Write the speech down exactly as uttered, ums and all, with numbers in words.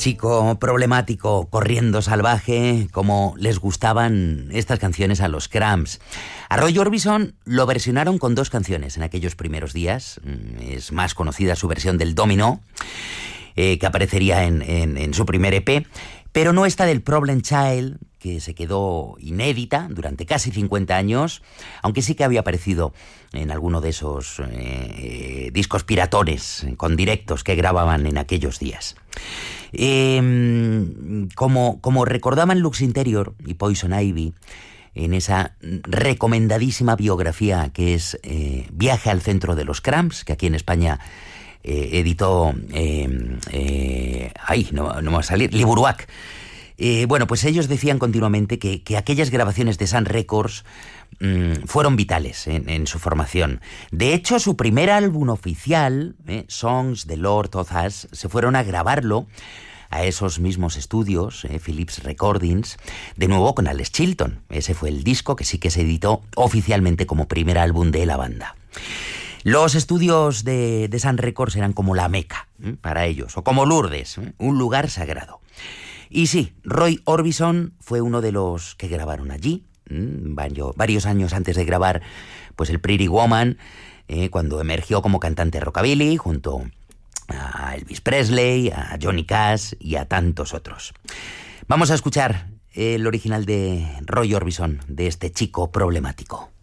chico problemático, corriendo salvaje, como les gustaban estas canciones a los Cramps. A Roy Orbison lo versionaron con dos canciones en aquellos primeros días. Es más conocida su versión del Domino, eh, que aparecería en, en, en su primer E P, pero no esta del Problem Child, que se quedó inédita durante casi cincuenta años, aunque sí que había aparecido en alguno de esos eh, discos piratones con directos que grababan en aquellos días. Eh, como, como recordaban Lux Interior y Poison Ivy en esa recomendadísima biografía que es eh, Viaje al centro de los Cramps, que aquí en España eh, editó eh, eh, ay, no, no va a salir, Liburuac. Eh, bueno, pues ellos decían continuamente que, que aquellas grabaciones de Sun Records mmm, fueron vitales en, en su formación. De hecho, su primer álbum oficial, eh, Songs, The Lord of Us, se fueron a grabarlo a esos mismos estudios, eh, Philips Recordings, de nuevo con Alex Chilton. Ese fue el disco que sí que se editó oficialmente como primer álbum de la banda. Los estudios de, de Sun Records eran como la Meca ¿eh? para ellos, o como Lourdes, ¿eh? un lugar sagrado. Y sí, Roy Orbison fue uno de los que grabaron allí, varios, varios años antes de grabar pues el Pretty Woman, eh, cuando emergió como cantante rockabilly junto a Elvis Presley, a Johnny Cash y a tantos otros. Vamos a escuchar el original de Roy Orbison, de este chico problemático.